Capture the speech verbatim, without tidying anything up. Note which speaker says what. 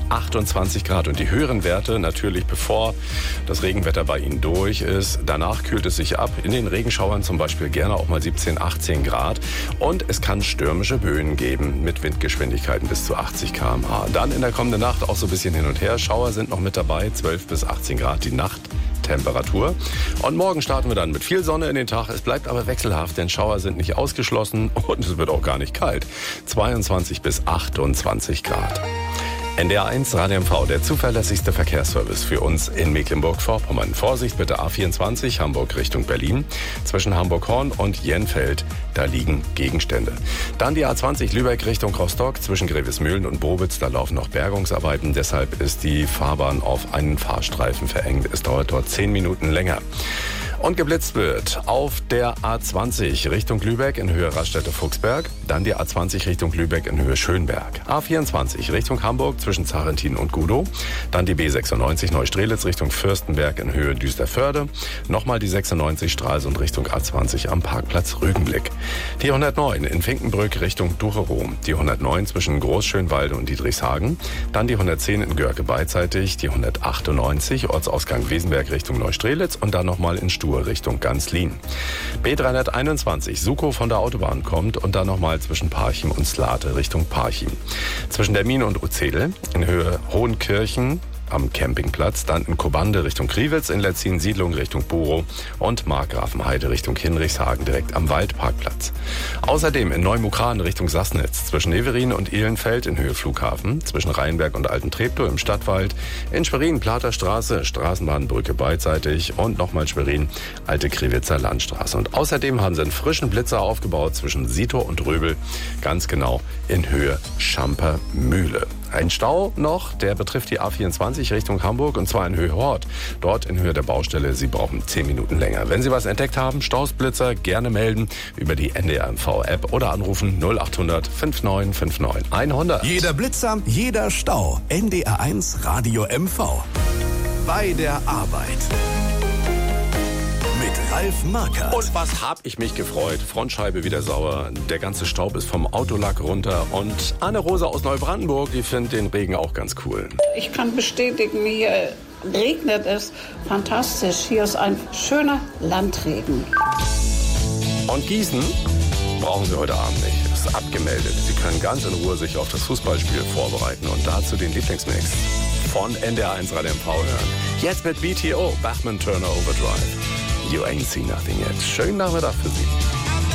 Speaker 1: achtundzwanzig Grad. Und die höheren Werte natürlich, bevor das Regenwetter bei Ihnen durch ist. Danach kühlt es sich ab. In den Regenschauern zum Beispiel gerne auch mal siebzehn, achtzehn Grad. Und es kann stürmische Böen geben mit Windgeschwindigkeiten bis zu achtzig Kilometer pro Stunde. Dann in der kommenden Nacht auch so ein bisschen hin und her. Schauer sind noch mit dabei, zwölf bis achtzehn Grad die Nachttemperatur. Und morgen starten wir dann mit viel Sonne in den Tag. Es bleibt aber wechselhaft, denn Schauer sind nicht ausgeschlossen und es wird auch gar nicht kalt. zweiundzwanzig bis achtundzwanzig Grad. N D R eins Radio M V, der zuverlässigste Verkehrsservice für uns in Mecklenburg-Vorpommern. Vorsicht bitte A vierundzwanzig, Hamburg Richtung Berlin. Zwischen Hamburg-Horn und Jenfeld, da liegen Gegenstände. Dann die A zwanzig Lübeck Richtung Rostock. Zwischen Grevesmühlen und Bobitz, da laufen noch Bergungsarbeiten. Deshalb ist die Fahrbahn auf einen Fahrstreifen verengt. Es dauert dort zehn Minuten länger. Und geblitzt wird auf der A zwanzig Richtung Lübeck in Höhe Raststätte-Fuchsberg. Dann die A zwanzig Richtung Lübeck in Höhe Schönberg. A vierundzwanzig Richtung Hamburg zwischen Zarentin und Gudow. Dann die B sechsundneunzig Neustrelitz Richtung Fürstenberg in Höhe Düsterförde. Nochmal die sechsundneunzig Stralsund Richtung A zwanzig am Parkplatz Rügenblick. Die hundertneun in Finkenbrück Richtung Ducherow. Die hundertneun zwischen Großschönwalde und Dietrichshagen. Dann die hundertzehn in Görke beidseitig. Die hundertachtundneunzig Ortsausgang Wesenberg Richtung Neustrelitz. Und dann nochmal in Stuhl Richtung Ganzlin. B dreihunderteinundzwanzig Suko von der Autobahn kommt und dann nochmal zwischen Parchim und Slate Richtung Parchim. Zwischen der Mine und Uzedel in Höhe Hohenkirchen am Campingplatz, dann in Kobande Richtung Kriwitz, in Letzin Siedlung Richtung Buro und Markgrafenheide Richtung Hinrichshagen direkt am Waldparkplatz. Außerdem in Neumukran Richtung Sassnitz, zwischen Neverin und Ehlenfeld in Höhe Flughafen, zwischen Rheinberg und Alten-Treptow im Stadtwald, in Schwerin Platerstraße, Straßenbahnbrücke beidseitig und nochmal Schwerin Alte Kriwitzer Landstraße. Und außerdem haben sie einen frischen Blitzer aufgebaut zwischen Sito und Röbel, ganz genau in Höhe Schampermühle. Ein Stau noch, der betrifft die A vierundzwanzig Richtung Hamburg und zwar in Höhe Hort. Dort in Höhe der Baustelle, Sie brauchen zehn Minuten länger. Wenn Sie was entdeckt haben, Staus, Blitzer, gerne melden über die N D R M V-App oder anrufen null achthundert neunundfünfzig neunundfünfzig hundert.
Speaker 2: Jeder Blitzer, jeder Stau. N D R eins Radio M V. Bei der Arbeit. Ralf Markert.
Speaker 1: Und was hab ich mich gefreut. Frontscheibe wieder sauer, der ganze Staub ist vom Autolack runter und Anne-Rose aus Neubrandenburg, die findet den Regen auch ganz cool.
Speaker 3: Ich kann bestätigen, hier regnet es fantastisch. Hier ist ein schöner Landregen.
Speaker 1: Und Gießen brauchen Sie heute Abend nicht. Es ist abgemeldet. Sie können ganz in Ruhe sich auf das Fußballspiel vorbereiten und dazu den Lieblingsmix von N D R eins Radio M V hören. Jetzt mit B T O, Bachman Turner Overdrive. You ain't seen nothing yet. Schönen Nachmittag für Sie.